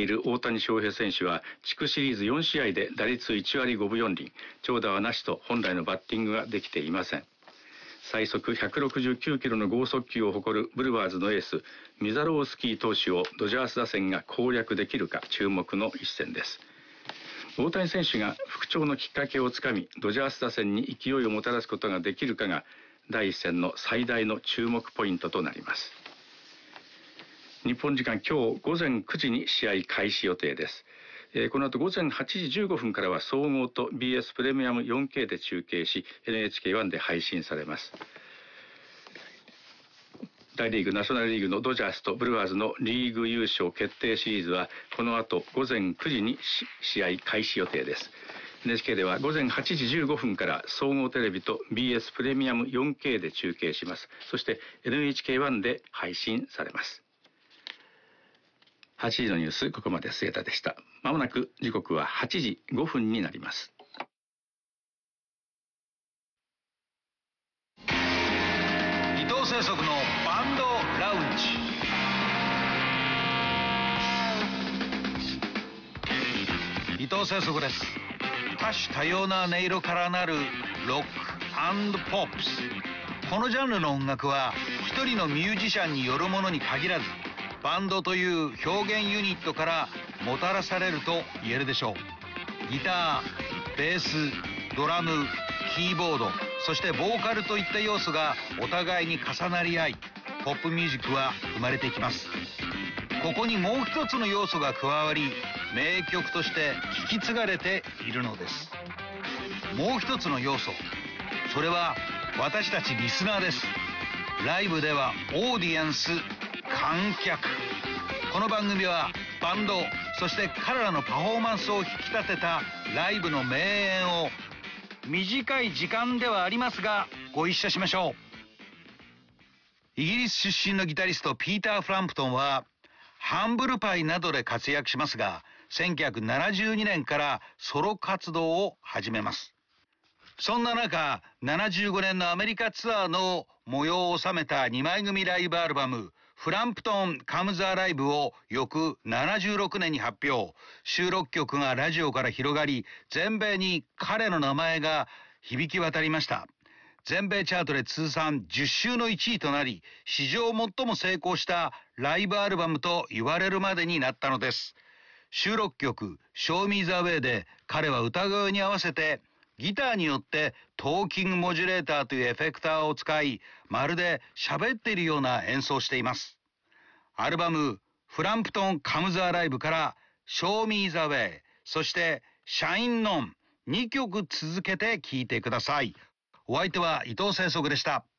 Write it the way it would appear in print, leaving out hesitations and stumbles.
る大谷翔平選手は地区シリーズ4試合で打率1割5分4厘、長打はなしと本来のバッティングができていません。最速169キロの剛速球を誇るブルワーズのエースミザロースキー投手をドジャース打線が攻略できるか注目の一戦です。大谷選手が復調のきっかけをつかみドジャース打線に勢いをもたらすことができるかが第一戦の最大の注目ポイントとなります。日本時間今日午前9時に試合開始予定です。この後午前8時15分からは総合と BS プレミアム 4K で中継し NHK1 で配信されます。大リーグナショナルリーグのドジャースとブルワーズのリーグ優勝決定シリーズはこの後午前9時に試合開始予定です。 NHK では午前8時15分から総合テレビと BS プレミアム 4K で中継します。そして NHK1 で配信されます。8時のニュース、ここまで末田でした。まもなく時刻は8時5分になります。 伊藤聖則のバンドラウンジ。伊藤聖則です。多種多様な音色からなるロック&ポップス。このジャンルの音楽は一人のミュージシャンによるものに限らずバンドという表現ユニットからもたらされると言えるでしょう。ギター、ベース、ドラム、キーボード、そしてボーカルといった要素がお互いに重なり合い、ポップミュージックは生まれていきます。ここにもう一つの要素が加わり、名曲として引き継がれているのです。もう一つの要素、それは私たちリスナーです。ライブではオーディエンス、観客。この番組はバンド、そして彼らのパフォーマンスを引き立てたライブの名演を短い時間ではありますがご一緒しましょう。イギリス出身のギタリストピーター・フランプトンはハンブルパイなどで活躍しますが、1972年からソロ活動を始めます。そんな中、75年のアメリカツアーの模様を収めた2枚組ライブアルバムフランプトンカムズアライブを翌76年に発表。収録曲がラジオから広がり、全米に彼の名前が響き渡りました。全米チャートで通算10週の1位となり、史上最も成功したライブアルバムと言われるまでになったのです。収録曲 Show Me the Way で彼は歌声に合わせてギターによってトーキングモジュレーターというエフェクターを使い、まるで喋っているような演奏をしています。アルバムフランプトンカムズアライブからShow Me the Way、そしてShine On、2曲続けて聴いてください。お相手は伊藤聖則でした。